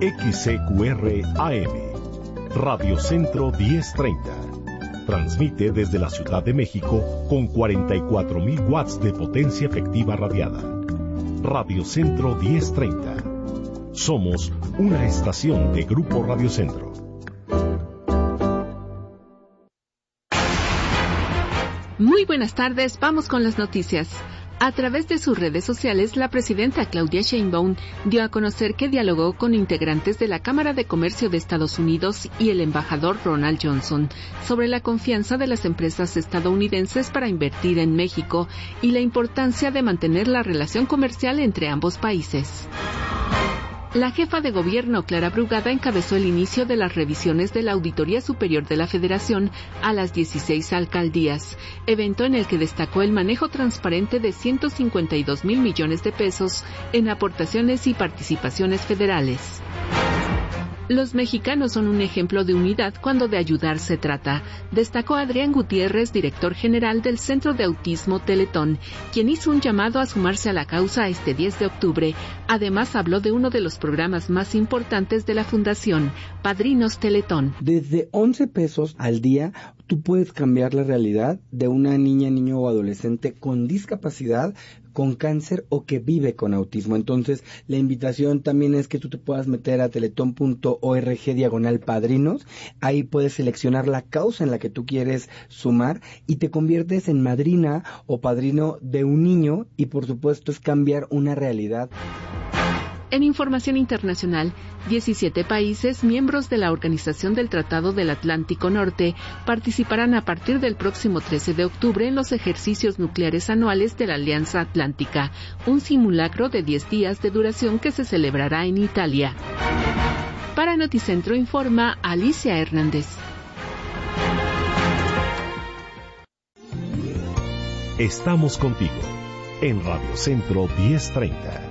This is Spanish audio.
XCQR AM, Radio Centro 1030. Transmite desde la Ciudad de México con 44,000 watts de potencia efectiva radiada. Radio Centro 1030. Somos una estación de Grupo Radio Centro. Muy buenas tardes, vamos con las noticias. A través de sus redes sociales, la presidenta Claudia Sheinbaum dio a conocer que dialogó con integrantes de la Cámara de Comercio de Estados Unidos y el embajador Ronald Johnson sobre la confianza de las empresas estadounidenses para invertir en México y la importancia de mantener la relación comercial entre ambos países. La jefa de gobierno, Clara Brugada, encabezó el inicio de las revisiones de la Auditoría Superior de la Federación a las 16 alcaldías, evento en el que destacó el manejo transparente de 152,000 millones de pesos en aportaciones y participaciones federales. Los mexicanos son un ejemplo de unidad cuando de ayudar se trata, destacó Adrián Gutiérrez, director general del Centro de Autismo Teletón, quien hizo un llamado a sumarse a la causa este 10 de octubre. Además, habló de uno de los programas más importantes de la Fundación, Padrinos Teletón. Desde 11 pesos al día, tú puedes cambiar la realidad de una niña, niño o adolescente con discapacidad, con cáncer o que vive con autismo. Entonces, la invitación también es que tú te puedas meter a teletón.org/padrinos. Ahí puedes seleccionar la causa en la que tú quieres sumar y te conviertes en madrina o padrino de un niño y, por supuesto, es cambiar una realidad. En información internacional, 17 países miembros de la Organización del Tratado del Atlántico Norte participarán a partir del próximo 13 de octubre en los ejercicios nucleares anuales de la Alianza Atlántica, un simulacro de 10 días de duración que se celebrará en Italia. Para Noticentro informa Alicia Hernández. Estamos contigo en Radio Centro 1030.